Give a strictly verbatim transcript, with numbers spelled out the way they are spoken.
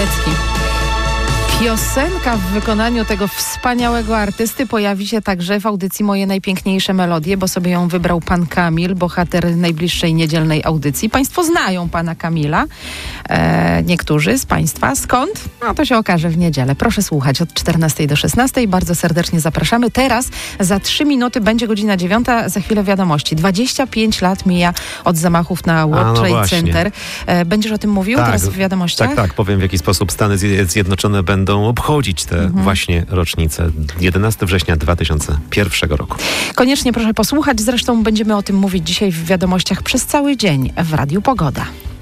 Morawiecki. Piosenka w wykonaniu tego wspaniałego artysty pojawi się także w audycji Moje Najpiękniejsze Melodie, bo sobie ją wybrał pan Kamil, bohater najbliższej niedzielnej audycji. Państwo znają pana Kamila, e, niektórzy z państwa. Skąd? No to się okaże w niedzielę. Proszę słuchać od czternastej do szesnastej. Bardzo serdecznie zapraszamy. Teraz za trzy minuty będzie godzina dziewiąta, za chwilę wiadomości. dwadzieścia pięć lat mija od zamachów na World Trade no Center. E, będziesz o tym mówił tak, teraz w wiadomościach? Tak, tak. Powiem, w jaki sposób Stany Zjednoczone będą będą obchodzić te mhm. właśnie rocznice. jedenastego września dwa tysiące pierwszego roku. Koniecznie proszę posłuchać. Zresztą będziemy o tym mówić dzisiaj w wiadomościach przez cały dzień w Radiu Pogoda.